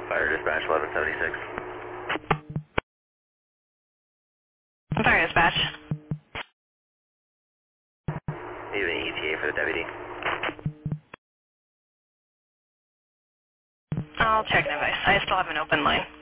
Fire dispatch 1176. Fire dispatch. Do you have any ETA for the deputy? I'll check device. I still have an open line.